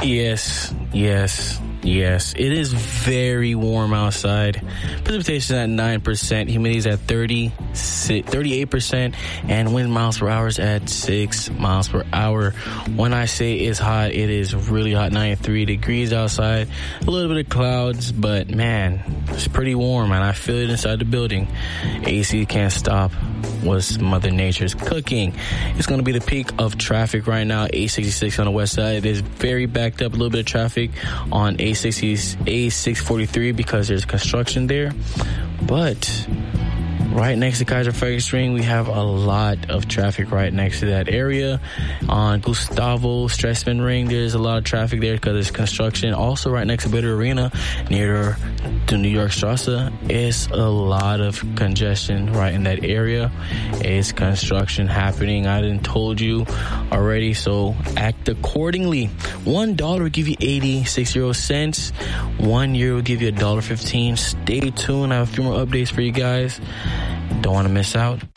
Yes. It is very warm outside. Precipitation at 9%, humidity is at 38%, and wind miles per hour is at 6 miles per hour. When I say it's hot, it is really hot. 93 degrees outside. A little bit of clouds, but man, it's pretty warm, and I feel it inside the building. AC can't stop what's Mother Nature's cooking. It's going to be the peak of traffic right now. A66 on the west side. It is very backed up. A little bit of traffic on A643 because there's construction there. But right next to Kaiser Fredericksring, we have a lot of traffic right next to that area. On Gustavo Stressman Ring, there's a lot of traffic there because there's construction. Also, right next to Bitter Arena, near to New York Strasse, is a lot of congestion right in that area. It's construction happening. I done told you already, so act accordingly. $1 will give you 86 cents. 1 euro will give you $1.15. Stay tuned. I have a few more updates for you guys. Don't want to miss out.